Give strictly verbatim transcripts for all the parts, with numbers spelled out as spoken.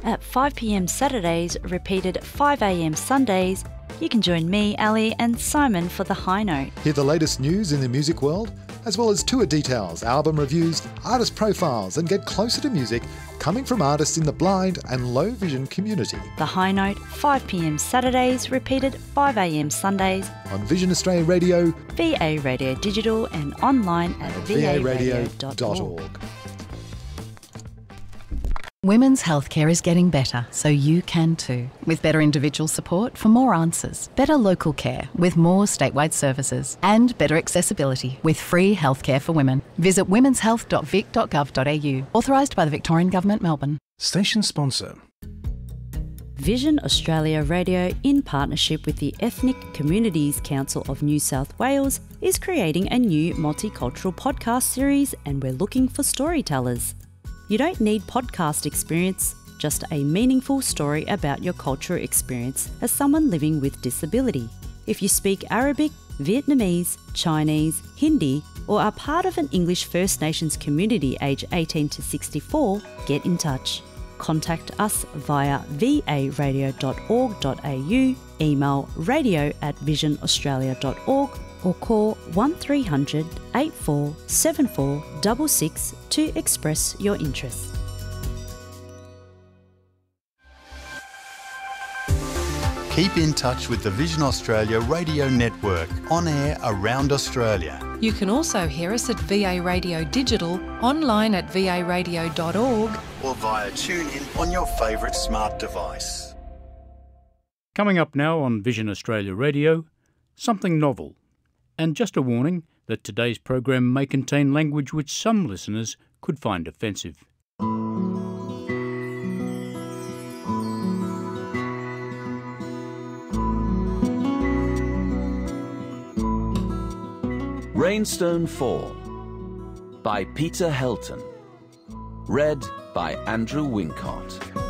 At five p m Saturdays, repeated at five a m Sundays, you can join me, Ali, and Simon for The High Note. Hear the latest news in the music world, as well as tour details, album reviews, artist profiles, and get closer to music coming from artists in the blind and low vision community. The High Note, five p m Saturdays, repeated at five a m Sundays On Vision Australia Radio, V A Radio Digital, and online at v a radio dot org. Women's healthcare is getting better, so you can too. With better individual support for more answers, better local care with more statewide services, and better accessibility with free healthcare for women. Visit womens health dot vic dot gov dot a u. Authorised by the Victorian Government, Melbourne. Station sponsor. Vision Australia Radio, in partnership with the Ethnic Communities Council of New South Wales, is creating a new multicultural podcast series, and we're looking for storytellers. You don't need podcast experience, just a meaningful story about your cultural experience as someone living with disability. If you speak Arabic, Vietnamese, Chinese, Hindi, or are part of an English First Nations community aged eighteen to sixty-four, get in touch. Contact us via v a radio dot org dot a u, email radio at vision australia dot org, or call one three hundred, eight four seven four six six to express your interest. Keep in touch with the Vision Australia Radio Network, on air around Australia. You can also hear us at V A Radio Digital, online at v a radio dot org, or via TuneIn on your favourite smart device. Coming up now on Vision Australia Radio, something novel. And just a warning that today's program may contain language which some listeners could find offensive. Rainstone Fall by Peter Helton. Read by Andrew Wincott.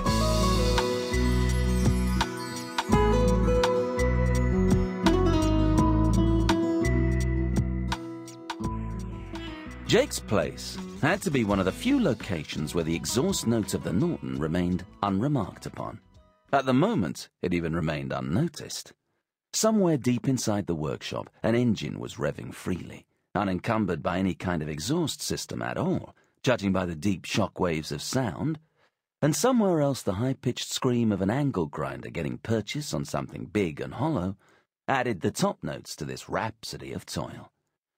Jake's place had to be one of the few locations where the exhaust note of the Norton remained unremarked upon. At the moment, it even remained unnoticed. Somewhere deep inside the workshop, an engine was revving freely, unencumbered by any kind of exhaust system at all, judging by the deep shock waves of sound. And somewhere else, the high-pitched scream of an angle grinder getting purchase on something big and hollow added the top notes to this rhapsody of toil.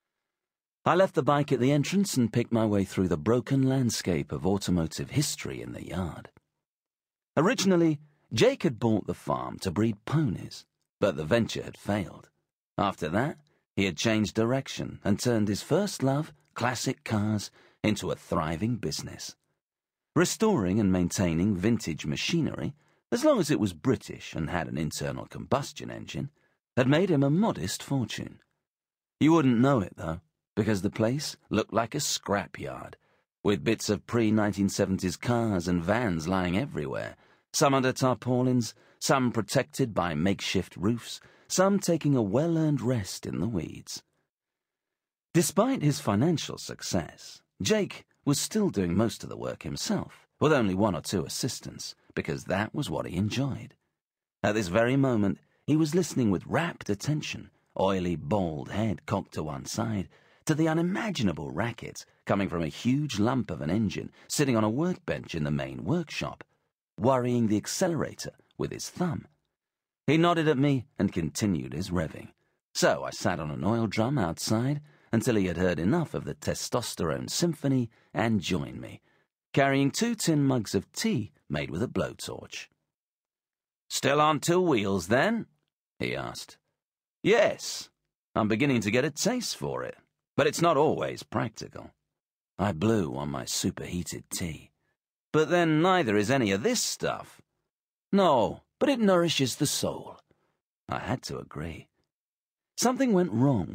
I left the bike at the entrance and picked my way through the broken landscape of automotive history in the yard. Originally, Jake had bought the farm to breed ponies, but the venture had failed. After that, he had changed direction and turned his first love, classic cars, into a thriving business. Restoring and maintaining vintage machinery, as long as it was British and had an internal combustion engine, had made him a modest fortune. You wouldn't know it, though, because the place looked like a scrapyard, with bits of pre nineteen seventies cars and vans lying everywhere, some under tarpaulins, some protected by makeshift roofs, some taking a well-earned rest in the weeds. Despite his financial success, Jake was still doing most of the work himself, with only one or two assistants, because that was what he enjoyed. At this very moment, he was listening with rapt attention, oily, bald head cocked to one side, to the unimaginable racket coming from a huge lump of an engine sitting on a workbench in the main workshop, worrying the accelerator with his thumb. He nodded at me and continued his revving. So I sat on an oil drum outside until he had heard enough of the testosterone symphony and joined me, carrying two tin mugs of tea made with a blowtorch. "Still on two wheels, then?" he asked. "Yes. I'm beginning to get a taste for it. But it's not always practical." I blew on my superheated tea. "But then neither is any of this stuff." "No, but it nourishes the soul." I had to agree. Something went wrong